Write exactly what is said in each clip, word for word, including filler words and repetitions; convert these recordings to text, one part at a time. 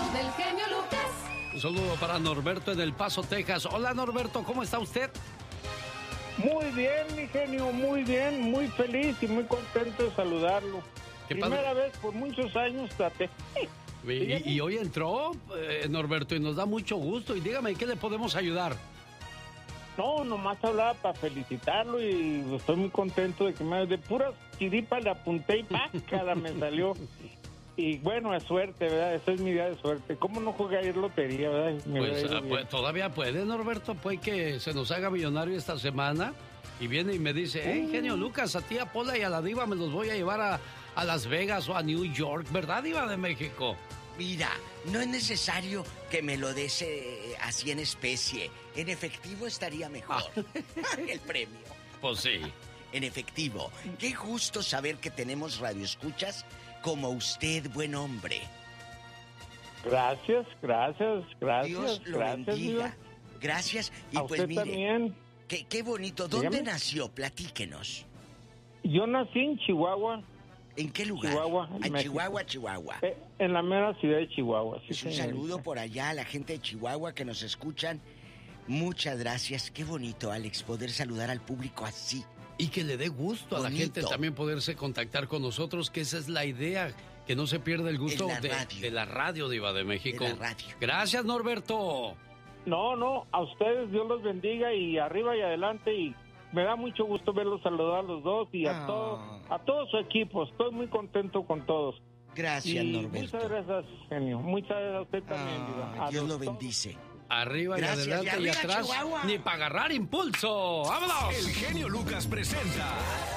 del genio Lucas. Un saludo para Norberto en El Paso, Texas. Hola, Norberto, ¿cómo está usted? Muy bien, mi genio, muy bien, muy feliz y muy contento de saludarlo. Primera padre. vez por muchos años, Tate. Y, y, y hoy entró, eh, Norberto, y nos da mucho gusto. Y dígame, ¿en qué le podemos ayudar? No, nomás hablaba para felicitarlo y estoy muy contento de que me... De puras chiripas le apunté y pácala me salió. Y bueno, es suerte, ¿verdad? Esa es mi día de suerte. ¿Cómo no jugué ayer lotería, verdad? Me pues, uh, pues todavía puede, Norberto. Puede que se nos haga millonario esta semana. Y viene y me dice, hey, uh. genio Lucas, a ti, a Pola y a la Diva me los voy a llevar a, a Las Vegas o a New York, ¿verdad, Diva de México? Mira, no es necesario que me lo des eh, así en especie. En efectivo estaría mejor. El premio. Pues sí. En efectivo. Qué gusto saber que tenemos radioescuchas como usted, buen hombre. Gracias, gracias, gracias. Dios lo gracias, bendiga. Diva. Gracias. Y a pues usted mire, también. Qué, qué bonito. ¿Dónde Dígame. nació? Platíquenos. Yo nací en Chihuahua. ¿En qué lugar? Chihuahua, en en México. Chihuahua, Chihuahua. Eh, en la mera ciudad de Chihuahua. Sí, es un señorita. saludo por allá a la gente de Chihuahua que nos escuchan. Muchas gracias. Qué bonito, Alex, poder saludar al público así. Y que le dé gusto bonito. A la gente también poderse contactar con nosotros, que esa es la idea, que no se pierda el gusto la de, de la radio, Diva de México. De la radio. Gracias, Norberto. No, no, a ustedes Dios los bendiga y arriba y adelante, y me da mucho gusto verlos saludar a los dos y a, oh. todo, a todo su equipo. Estoy muy contento con todos. Gracias, y Norberto. Muchas gracias, genio. Muchas gracias a usted también, oh, Diva. Dios lo bendice. Arriba Gracias, y adelante y, y atrás, Chihuahua. Ni para agarrar impulso. ¡Vámonos! El genio Lucas presenta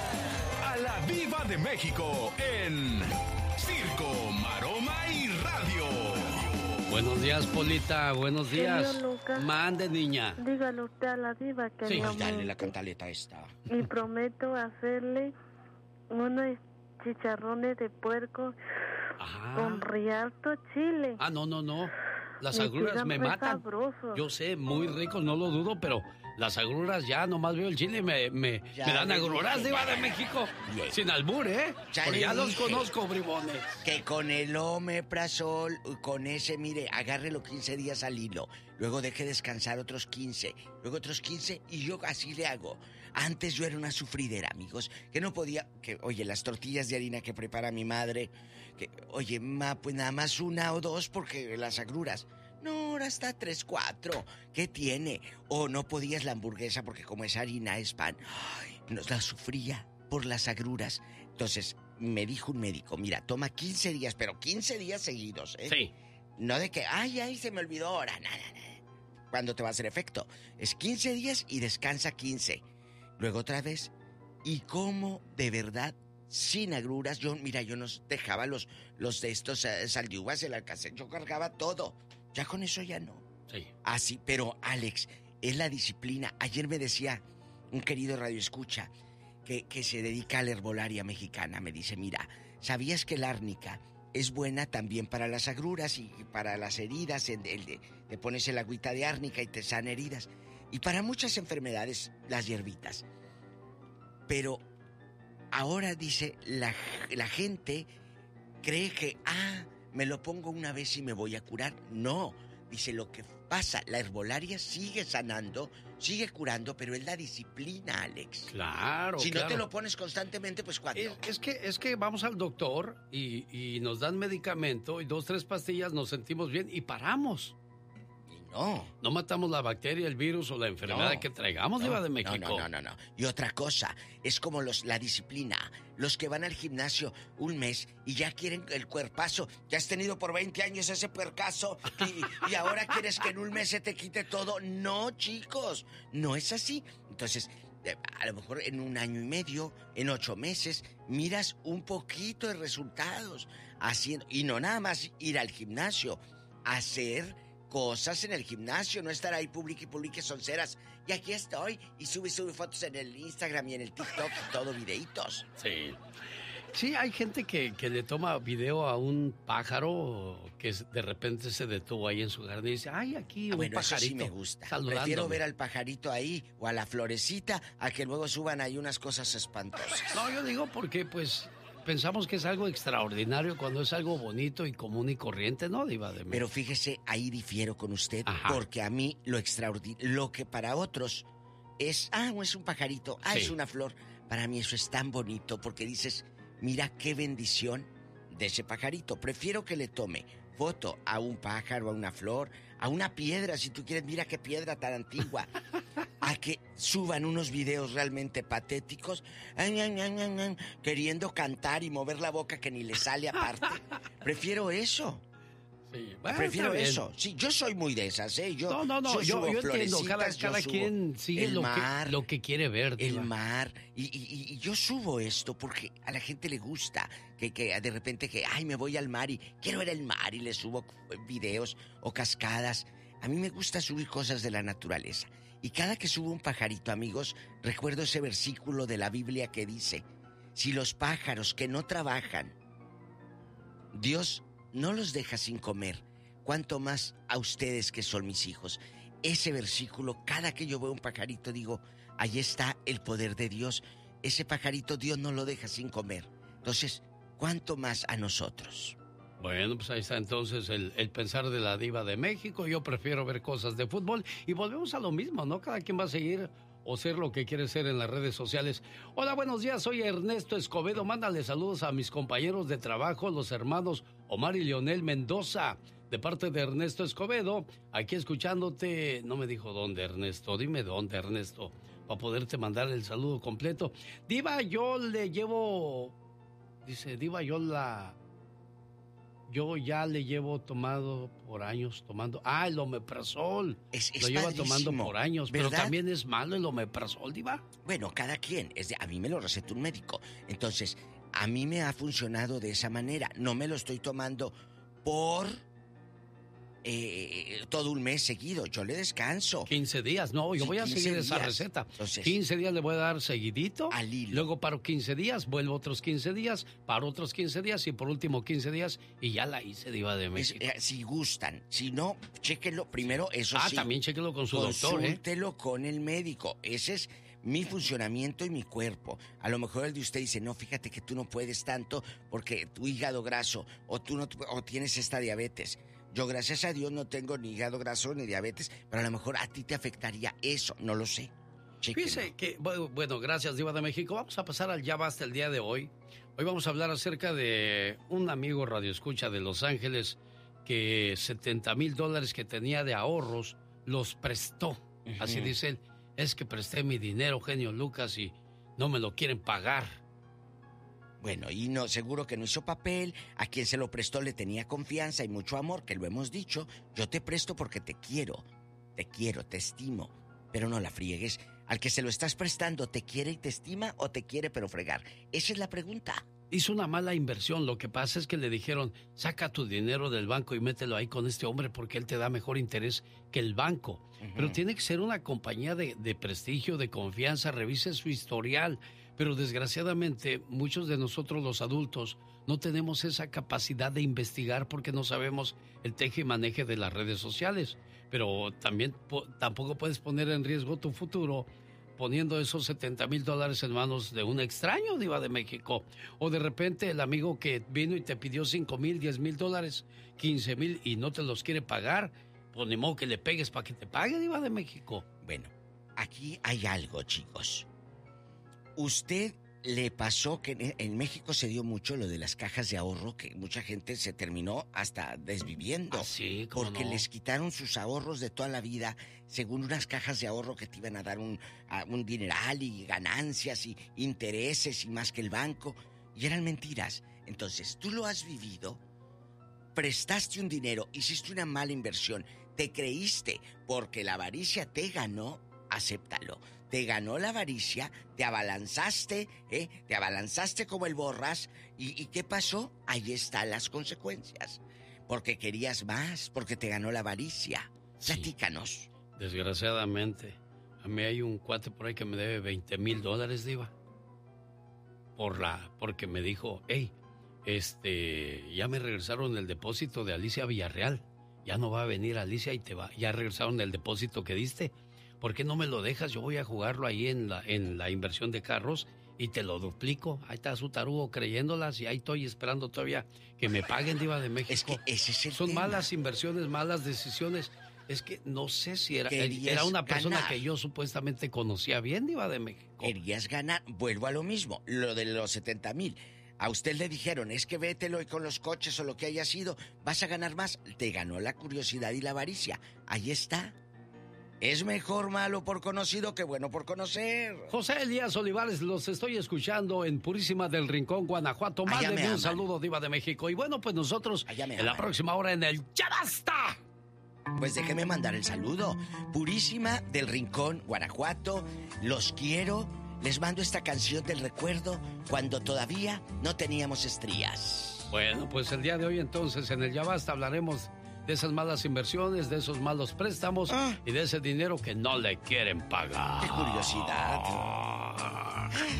a la Diva de México en Circo, Maroma y Radio. Buenos días, Polita. Buenos días. Señor Lucas, mande, niña. Dígale usted a la Diva que sí. no Dale la cantaleta esta. Y prometo hacerle unos chicharrones de puerco Ajá. con rialto chile. Ah, no, no, no. Las agruras me matan. Sabroso. Yo sé, muy rico, no lo dudo, pero las agruras ya, nomás veo el chile y me, me, me dan agruras, Diva de México. Bien. Sin albur, ¿eh? Ya, Porque ya los conozco, bribones. Que con el omeprazol, con ese, mire, agárrelo quince días al hilo. Luego deje descansar otros quince. Luego otros quince y yo así le hago. Antes yo era una sufridera, amigos. Que no podía... que Oye, las tortillas de harina que prepara mi madre... que Oye, ma, pues nada más una o dos porque las agruras... No, ahora está tres, cuatro. ¿Qué tiene? O no podías la hamburguesa porque como es harina, es pan. Ay, nos la sufría por las agruras. Entonces, me dijo un médico, mira, toma quince días, pero quince días seguidos, ¿eh? Sí. No de que, ay, ay, se me olvidó ahora, nada, nada. ¿Cuándo te va a hacer efecto? Es quince días y descansa quince. Luego otra vez. Y como de verdad, sin agruras, yo, mira, yo nos dejaba los, los de estos uh, saldiuvas, el alcacén, yo cargaba todo. Ya con eso ya no. Sí. Así, pero Alex, es la disciplina. Ayer me decía un querido radioescucha que, que se dedica a la herbolaria mexicana. Me dice, mira, ¿sabías que la árnica es buena también para las agruras y para las heridas? En el de, te pones el agüita de árnica y te sana heridas. Y para muchas enfermedades, las hierbitas. Pero ahora dice, la, la gente cree que, ah... me lo pongo una vez y me voy a curar. No, dice, lo que pasa, la herbolaria sigue sanando, sigue curando, pero es la disciplina, Alex. Claro, Si claro. no te lo pones constantemente, pues ¿cuándo? Es, es, que, es que vamos al doctor y, y nos dan medicamento y dos, tres pastillas, nos sentimos bien y paramos. Y no. No matamos la bacteria, el virus o la enfermedad no, que traigamos, no, Diva de México. No, no, no, no, no. Y otra cosa, es como los, la disciplina. Los que van al gimnasio un mes y ya quieren el cuerpazo. Ya has tenido por veinte años ese puercazo y, y ahora quieres que en un mes se te quite todo. No, chicos, no es así. Entonces, a lo mejor en un año y medio, en ocho meses, miras un poquito de resultados haciendo. Y no nada más ir al gimnasio, hacer cosas en el gimnasio, no estar ahí publique y publique sonceras. Y aquí estoy, y sube y sube fotos en el Instagram y en el TikTok y todo, videitos. Sí. Sí, hay gente que, que le toma video a un pájaro que de repente se detuvo ahí en su jardín y dice, ay, aquí un ah, bueno, pajarito. Eso sí me gusta. Saludándome. Prefiero ver al pajarito ahí o a la florecita a que luego suban ahí unas cosas espantosas. No, yo digo porque, pues, pensamos que es algo extraordinario cuando es algo bonito y común y corriente, ¿no, Diva de México? Pero fíjese, ahí difiero con usted, Ajá. porque a mí lo extraordinario, lo que para otros es, ah, es un pajarito, ah, sí. es una flor, para mí eso es tan bonito, porque dices, mira qué bendición de ese pajarito. Prefiero que le tome foto a un pájaro, a una flor, a una piedra, si tú quieres, mira qué piedra tan antigua, a que suban unos videos realmente patéticos, ay, ay, ay, ay, ay, queriendo cantar y mover la boca que ni le sale aparte. Prefiero eso. Sí, bueno, Prefiero eso. Sí, yo soy muy de esas, ¿eh? Yo, no, no, no, yo, yo entiendo. Cada, cada yo quien sigue lo, mar, que, lo que quiere ver. El diva. mar. Y, y, y yo subo esto porque a la gente le gusta. Que, que de repente que, ay, me voy al mar y quiero ver el mar y le subo videos o cascadas. A mí me gusta subir cosas de la naturaleza. Y cada que subo un pajarito, amigos, recuerdo ese versículo de la Biblia que dice, si los pájaros que no trabajan, Dios no los deja sin comer, cuanto más a ustedes que son mis hijos. Ese versículo, cada que yo veo un pajarito, digo, ahí está el poder de Dios. Ese pajarito Dios no lo deja sin comer. Entonces, ¿cuánto más a nosotros? Bueno, pues ahí está entonces el, el pensar de la Diva de México. Yo prefiero ver cosas de fútbol y volvemos a lo mismo, ¿no? Cada quien va a seguir o ser lo que quiere ser en las redes sociales. Hola, buenos días, soy Ernesto Escobedo. Mándale saludos a mis compañeros de trabajo, los hermanos Omar y Leonel Mendoza. De parte de Ernesto Escobedo, aquí escuchándote. No me dijo dónde, Ernesto. Dime dónde, Ernesto, para poderte mandar el saludo completo. Diva, yo le llevo... Dice, Diva, yo la... Yo ya le llevo tomado por años, tomando... Ah, el omeprazol. Es, es Lo lleva tomando por años, ¿verdad? Pero también es malo el omeprazol, Diva. Bueno, cada quien. Es de, a mí me lo recetó un médico. Entonces, a mí me ha funcionado de esa manera. No me lo estoy tomando por... Eh, todo un mes seguido, yo le descanso. quince días, no, yo sí, voy a seguir días. esa receta. Entonces, quince días le voy a dar seguidito. Al hilo. Luego paro quince días, vuelvo otros quince días, paro otros quince días y por último quince días y ya la hice, Diva de México. Es, eh, si gustan, si no, chéquenlo primero, eso ah, sí. Ah, también chéquenlo con su doctor, ¿eh? Consúltelo con el médico. Ese es mi funcionamiento y mi cuerpo. A lo mejor el de usted dice, no, fíjate que tú no puedes tanto porque tu hígado graso o tú no o tienes esta diabetes. Yo, gracias a Dios, no tengo ni hígado graso ni diabetes, pero a lo mejor a ti te afectaría eso, no lo sé. Fíjese que, bueno, gracias, Diva de México. Vamos a pasar al Ya Basta el día de hoy. Hoy vamos a hablar acerca de un amigo radioescucha de Los Ángeles que setenta mil dólares que tenía de ahorros los prestó. Uh-huh. Así dice él, es que presté mi dinero, genio Lucas, y no me lo quieren pagar. Bueno, y no, seguro que no hizo papel, a quien se lo prestó le tenía confianza y mucho amor, que lo hemos dicho, yo te presto porque te quiero, te quiero, te estimo, pero no la friegues. Al que se lo estás prestando, ¿te quiere y te estima o te quiere pero fregar? Esa es la pregunta. Hizo una mala inversión, lo que pasa es que le dijeron, saca tu dinero del banco y mételo ahí con este hombre porque él te da mejor interés que el banco. Uh-huh. Pero tiene que ser una compañía de, de prestigio, de confianza, revise su historial. Pero desgraciadamente muchos de nosotros los adultos no tenemos esa capacidad de investigar porque no sabemos el teje y maneje de las redes sociales. Pero también po- tampoco puedes poner en riesgo tu futuro poniendo esos setenta mil dólares en manos de un extraño, Diva de México. O de repente el amigo que vino y te pidió cinco mil, diez mil dólares, quince mil y no te los quiere pagar, pues ni modo que le pegues para que te pague, Diva de México. Bueno, aquí hay algo, chicos. ¿Usted le pasó que en México se dio mucho lo de las cajas de ahorro, que mucha gente se terminó hasta desviviendo? ¿Ah, sí? ¿Cómo porque no? Les quitaron sus ahorros de toda la vida, según unas cajas de ahorro que te iban a dar un, a, un dineral y ganancias y intereses y más que el banco, y eran mentiras. Entonces, tú lo has vivido, prestaste un dinero, hiciste una mala inversión, te creíste porque la avaricia te ganó, acéptalo. Te ganó la avaricia, te abalanzaste, ¿eh? Te abalanzaste como el borras. ¿Y, ¿Y qué pasó? Ahí están las consecuencias. Porque querías más, porque te ganó la avaricia. Sí. Platícanos. Desgraciadamente, a mí hay un cuate por ahí que me debe veinte mil dólares, Diva. Por la, porque me dijo, hey, este, ya me regresaron el depósito de Alicia Villarreal. Ya no va a venir Alicia y te va, ya regresaron el depósito que diste. ¿Por qué no me lo dejas? Yo voy a jugarlo ahí en la, en la inversión de carros y te lo duplico. Ahí está su tarugo creyéndolas y ahí estoy esperando todavía que me paguen, Diva de México. Es que ese es el Son tema. malas inversiones, malas decisiones. Es que no sé si era, Querías era una persona ganar. que yo supuestamente conocía bien, Diva de México. Querías ganar. Vuelvo a lo mismo, lo de los setenta mil. A usted le dijeron, es que vételo y con los coches o lo que haya sido, vas a ganar más. Te ganó la curiosidad y la avaricia. Ahí está. Es mejor malo por conocido que bueno por conocer. José Elías Olivares, los estoy escuchando en Purísima del Rincón, Guanajuato. Allá me Mándenme un aman. saludo, Diva de México. Y bueno, pues nosotros Allá me en la aman. próxima hora en el ¡Ya Basta! Pues déjeme mandar el saludo. Purísima del Rincón, Guanajuato. Los quiero. Les mando esta canción del recuerdo cuando todavía no teníamos estrías. Bueno, pues el día de hoy entonces en el Ya Basta hablaremos de esas malas inversiones, de esos malos préstamos Ah. y de ese dinero que no le quieren pagar. ¡Qué curiosidad!